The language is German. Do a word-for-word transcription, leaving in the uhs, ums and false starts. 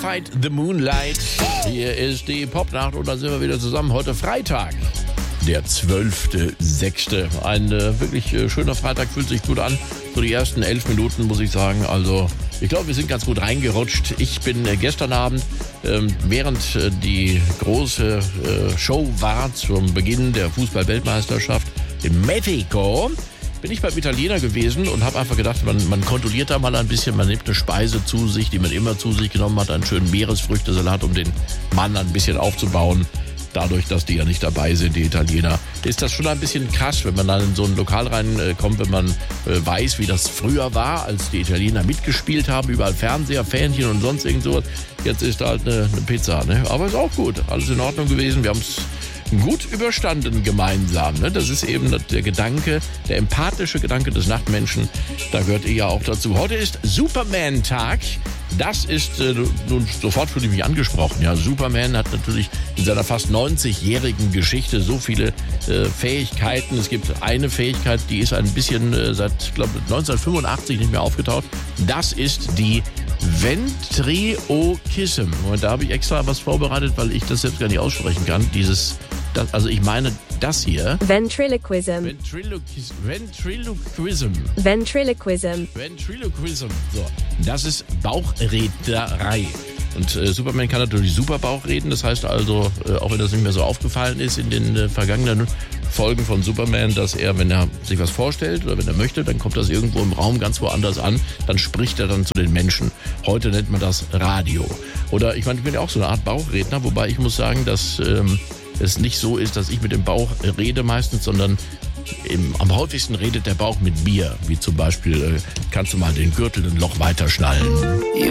Fight the Moonlight. Hier ist die Popnacht und dann sind wir wieder zusammen. Heute Freitag, der zwölfter sechster Ein äh, wirklich äh, schöner Freitag, fühlt sich gut an. So die ersten elf Minuten, muss ich sagen. Also ich glaube, wir sind ganz gut reingerutscht. Ich bin äh, gestern Abend, ähm, während äh, die große äh, Show war zum Beginn der Fußball-Weltmeisterschaft in Mexiko, bin ich beim Italiener gewesen und habe einfach gedacht, man, man kontrolliert da mal ein bisschen, man nimmt eine Speise zu sich, die man immer zu sich genommen hat, einen schönen Meeresfrüchtesalat, um den Mann ein bisschen aufzubauen. Dadurch, dass die ja nicht dabei sind, die Italiener, ist das schon ein bisschen krass, wenn man dann in so ein Lokal reinkommt, wenn man äh, weiß, wie das früher war, als die Italiener mitgespielt haben, überall Fernseher, Fähnchen und sonst irgend sowas. Jetzt ist da halt eine, eine Pizza, ne? Aber ist auch gut, alles in Ordnung gewesen, wir haben es gut überstanden gemeinsam. Ne? Das ist eben der Gedanke, der empathische Gedanke des Nachtmenschen. Da gehört ihr ja auch dazu. Heute ist Superman-Tag. Das ist, äh, nun sofort fühle ich mich angesprochen. Ja, Superman hat natürlich in seiner fast neunzigjährigen Geschichte so viele äh, Fähigkeiten. Es gibt eine Fähigkeit, die ist ein bisschen äh, seit, ich glaube, neunzehnhundertfünfundachtzig nicht mehr aufgetaucht. Das ist die Ventriloquism. Und da habe ich extra was vorbereitet, weil ich das selbst gar nicht aussprechen kann. Dieses, das, also ich meine das hier. Ventriloquism. Ventriloquism. Ventriloquism. Ventriloquism. Ventriloquism. So, das ist Bauchrednerei. Und äh, Superman kann natürlich super Bauch reden. Das heißt also, äh, auch wenn das nicht mehr so aufgefallen ist in den äh, vergangenen Folgen von Superman, dass er, wenn er sich was vorstellt oder wenn er möchte, dann kommt das irgendwo im Raum ganz woanders an. Dann spricht er dann zu den Menschen. Heute nennt man das Radio. Oder ich meine, ich bin ja auch so eine Art Bauchredner, wobei ich muss sagen, dass ähm, es nicht so ist, dass ich mit dem Bauch rede meistens, sondern im, am häufigsten redet der Bauch mit mir. Wie zum Beispiel, äh, kannst du mal den Gürtel ein Loch weiter schnallen.